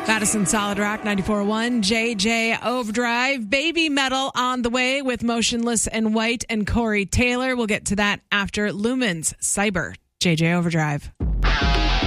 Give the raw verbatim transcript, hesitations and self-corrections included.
Madison Solid Rock ninety-four point one, J J Overdrive, Baby Metal on the way with Motionless and White and Corey Taylor. We'll get to that after Lumens Cyber, J J Overdrive.